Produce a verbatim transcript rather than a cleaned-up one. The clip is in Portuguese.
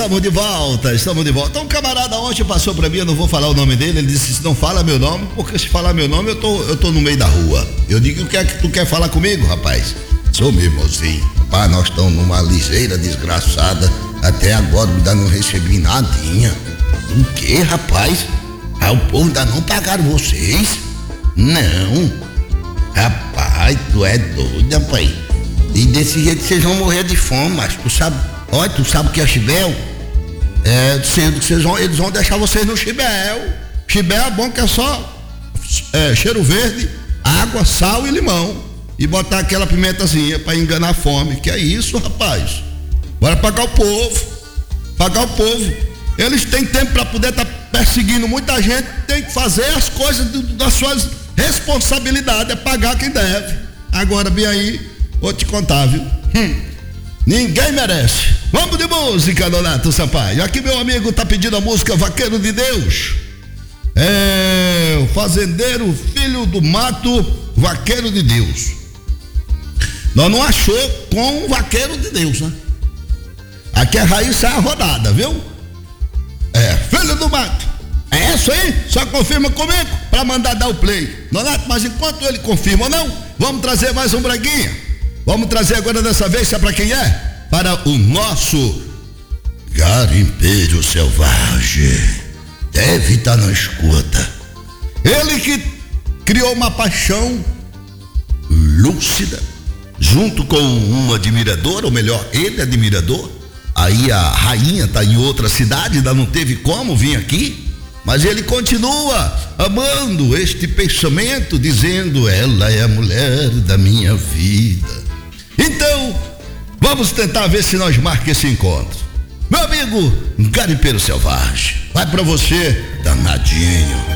Estamos de volta, estamos de volta. Um camarada ontem passou pra mim, eu não vou falar o nome dele, ele disse, não fala meu nome, porque se falar meu nome eu tô, eu tô no meio da rua. Eu digo, o que é que tu quer falar comigo, rapaz? Sou meu irmãozinho. Pá, nós estamos numa ligeira desgraçada, até agora ainda não recebi nadinha. O que, rapaz? Ah, o povo ainda não pagaram vocês? Não. Rapaz, tu é doido, rapaz. E desse jeito vocês vão morrer de fome, mas tu sabe, olha, tu sabe o que é chibel? É, sendo que vocês vão, eles vão deixar vocês no chibel. Chibel é bom que é só é, cheiro verde, água, sal e limão. E botar aquela pimentazinha pra enganar a fome. Que é isso, rapaz? Bora pagar o povo. Pagar o povo. Eles têm tempo pra poder estar tá perseguindo muita gente. Tem que fazer as coisas do, das suas responsabilidades. É pagar quem deve. Agora, bem aí, vou te contar, viu? Hum. Ninguém merece. Vamos de música, Donato Sampaio. Aqui meu amigo tá pedindo a música Vaqueiro de Deus. É o fazendeiro, filho do mato, vaqueiro de Deus. Nós não achou com o vaqueiro de Deus, né? Aqui a raiz sai a rodada, viu? É, filho do mato. É essa aí? Só confirma comigo pra mandar dar o play. Donato, mas enquanto ele confirma ou não, vamos trazer mais um braguinha. Vamos trazer agora dessa vez, sabe para quem é? Para o nosso garimpeiro selvagem. Deve estar na escuta. Ele que criou uma paixão lúcida, junto com um admirador, ou melhor, ele é admirador. Aí a rainha está em outra cidade, ainda não teve como vir aqui. Mas ele continua amando este pensamento, dizendo, ela é a mulher da minha vida. Então, vamos tentar ver se nós marcamos esse encontro. Meu amigo, garimpeiro selvagem, vai pra você, danadinho.